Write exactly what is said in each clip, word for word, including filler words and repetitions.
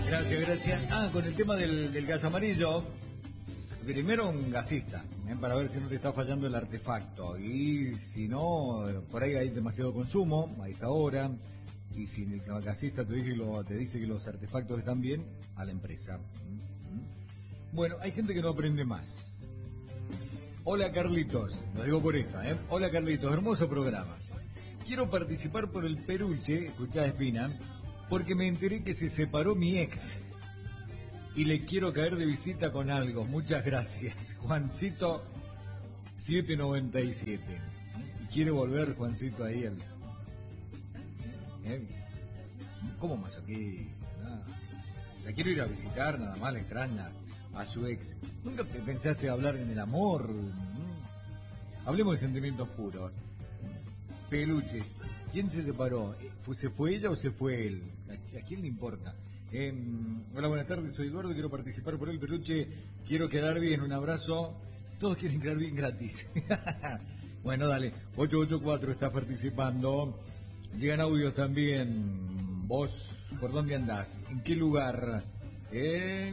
Gracias, gracias. Ah, con el tema del, del gas amarillo, primero un gasista, ¿eh? Para ver si no te está fallando el artefacto. Y si no, por ahí hay demasiado consumo a esta hora. Y si el gasista te dice, que lo, te dice que los artefactos están bien, a la empresa. Bueno, hay gente que no aprende más. Hola Carlitos, lo digo por esta, ¿eh? Hola Carlitos, hermoso programa. Quiero participar por el Peruche, escuchá Espina, porque me enteré que se separó mi ex. Y le quiero caer de visita con algo. Muchas gracias. Juancito siete noventa y siete. ¿Y quiere volver Juancito ahí al... ¿Eh? ¿Cómo masoquista? Nada. La quiero ir a visitar, nada más, la extraña a su ex. ¿Nunca pensaste hablar en el amor? Hablemos de sentimientos puros. Peluche, ¿quién se separó? ¿Se fue ella o se fue él? ¿A quién le importa? Eh, hola, buenas tardes, soy Eduardo, quiero participar por el Peluche, quiero quedar bien, un abrazo. Todos quieren quedar bien gratis. Bueno, dale, ocho ocho cuatro estás participando. Llegan audios también. Vos, ¿por dónde andás? ¿En qué lugar? Eh...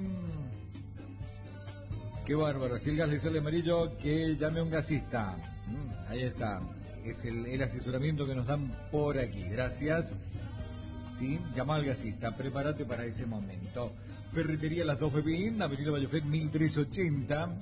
Qué bárbaro. Si el gas le sale amarillo, que llame a un gasista. Mm, ahí está. Es el, el asesoramiento que nos dan por aquí. Gracias. Sí, llama al gasista. Prepárate para ese momento. Ferretería Las Dos Pepín, Avenida Vallofet mil trescientos ochenta.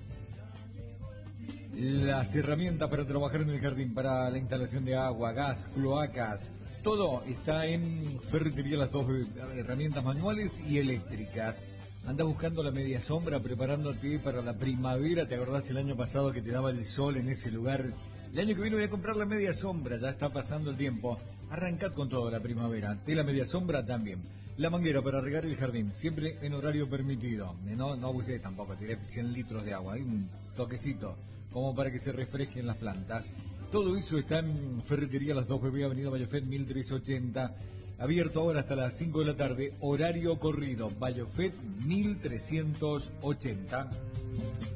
Las herramientas para trabajar en el jardín, para la instalación de agua, gas, cloacas, todo está en Ferretería Las Dos, herramientas manuales y eléctricas. Anda buscando la media sombra, preparándote para la primavera. ¿Te acordás el año pasado que te daba el sol en ese lugar? El año que viene voy a comprar la media sombra, ya está pasando el tiempo. Arrancad con todo la primavera. De la media sombra también. La manguera para regar el jardín, siempre en horario permitido. No, no abusé tampoco, tiré cien litros de agua, hay un toquecito, como para que se refresquen las plantas. Todo eso está en Ferretería Las Dos Pepín, Avenida Vallofet mil trescientos ochenta. Abierto ahora hasta las cinco de la tarde, horario corrido, Vallofet mil trescientos ochenta.